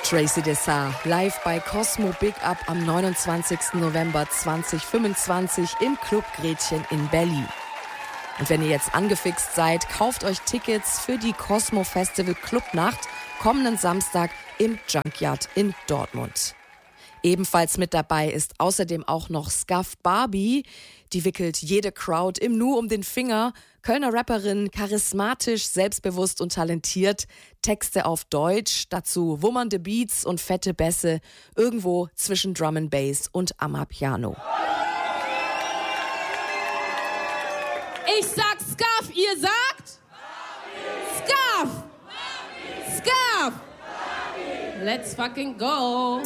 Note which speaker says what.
Speaker 1: Tracy Dessar, live bei Cosmo Big Up am 29. November 2025 im Club Gretchen in Berlin. Und wenn ihr jetzt angefixt seid, kauft euch Tickets für die Cosmo Festival Clubnacht kommenden Samstag im Junkyard in Dortmund. Ebenfalls mit dabei ist außerdem auch noch Scuff Barbie. Die wickelt jede Crowd im Nu um den Finger. Kölner Rapperin, charismatisch, selbstbewusst und talentiert. Texte auf Deutsch, dazu wummernde Beats und fette Bässe. Irgendwo zwischen Drum and Bass und Amapiano.
Speaker 2: Ich sag Scuff, ihr sagt? Scuff! Scuff! Let's fucking go!